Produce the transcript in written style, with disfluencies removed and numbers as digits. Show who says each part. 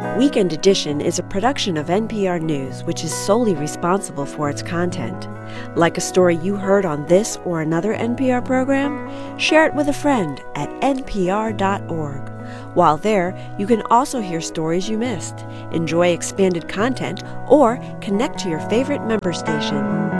Speaker 1: Weekend Edition is a production of NPR News, which is solely responsible for its content. Like a story you heard on this or another NPR program? Share it with a friend at npr.org. While there, you can also hear stories you missed, enjoy expanded content, or connect to your favorite member station.